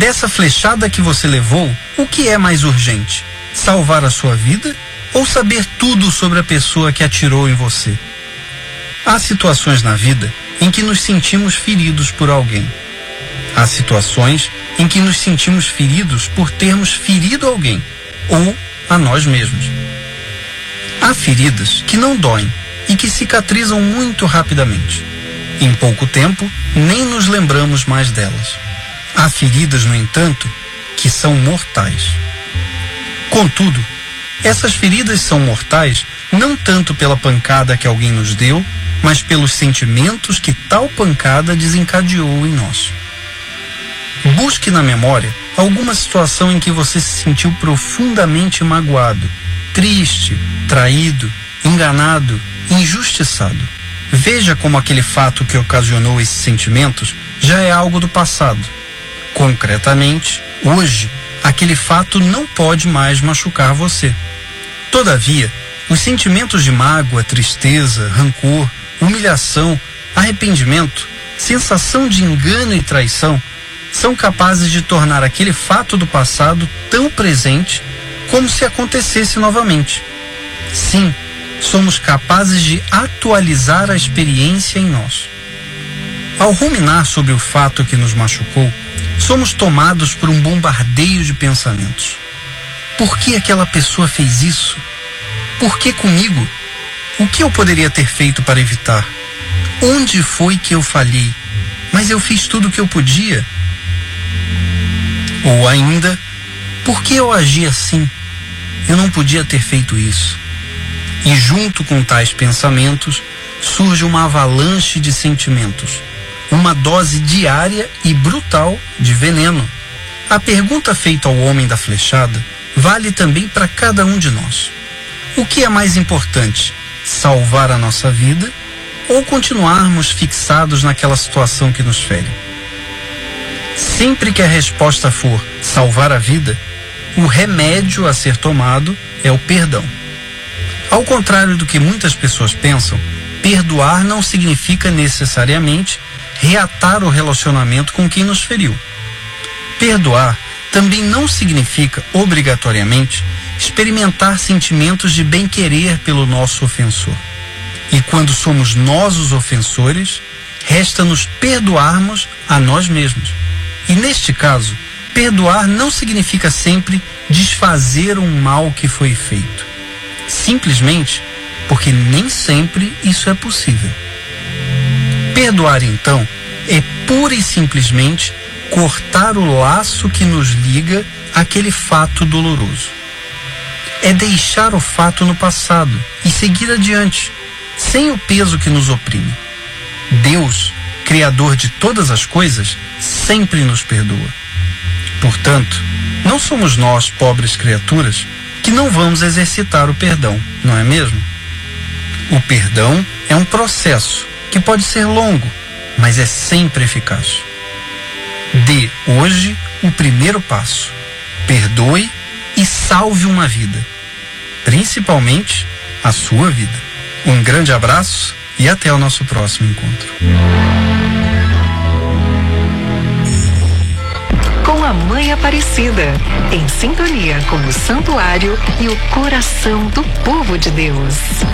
Dessa flechada que você levou, o que é mais urgente? Salvar a sua vida ou saber tudo sobre a pessoa que atirou em você? Há situações na vida em que nos sentimos feridos por alguém. Há situações em que nos sentimos feridos por termos ferido alguém ou a nós mesmos. Há feridas que não doem e que cicatrizam muito rapidamente. Em pouco tempo, nem nos lembramos mais delas. Há feridas, no entanto, que são mortais. Contudo, essas feridas são mortais não tanto pela pancada que alguém nos deu, mas pelos sentimentos que tal pancada desencadeou em nós. Busque na memória alguma situação em que você se sentiu profundamente magoado, triste, traído, enganado, injustiçado. Veja como aquele fato que ocasionou esses sentimentos já é algo do passado. Concretamente, hoje, aquele fato não pode mais machucar você. Todavia, os sentimentos de mágoa, tristeza, rancor, humilhação, arrependimento, sensação de engano e traição são capazes de tornar aquele fato do passado tão presente como se acontecesse novamente. Sim, somos capazes de atualizar a experiência em nós. Ao ruminar sobre o fato que nos machucou, somos tomados por um bombardeio de pensamentos. Por que aquela pessoa fez isso? Por que comigo? O que eu poderia ter feito para evitar? Onde foi que eu falhei? Mas eu fiz tudo o que eu podia. Ou ainda, por que eu agi assim? Eu não podia ter feito isso. E junto com tais pensamentos, surge uma avalanche de sentimentos. Uma dose diária e brutal de veneno. A pergunta feita ao homem da flechada vale também para cada um de nós. O que é mais importante? Salvar a nossa vida ou continuarmos fixados naquela situação que nos fere? Sempre que a resposta for salvar a vida, o remédio a ser tomado é o perdão. Ao contrário do que muitas pessoas pensam, perdoar não significa necessariamente reatar o relacionamento com quem nos feriu. Perdoar também não significa, obrigatoriamente, experimentar sentimentos de bem-querer pelo nosso ofensor. E quando somos nós os ofensores, resta-nos perdoarmos a nós mesmos. E neste caso, perdoar não significa sempre desfazer um mal que foi feito. Simplesmente porque nem sempre isso é possível. Perdoar, então, é pura e simplesmente cortar o laço que nos liga àquele fato doloroso. É deixar o fato no passado e seguir adiante, sem o peso que nos oprime. Deus, Criador de todas as coisas, sempre nos perdoa. Portanto, não somos nós, pobres criaturas, que não vamos exercitar o perdão, não é mesmo? O perdão é um processo que pode ser longo, mas é sempre eficaz. Dê hoje o primeiro passo. Perdoe e salve uma vida, principalmente a sua vida. Um grande abraço e até o nosso próximo encontro. Com a Mãe Aparecida, em sintonia com o santuário e o coração do povo de Deus.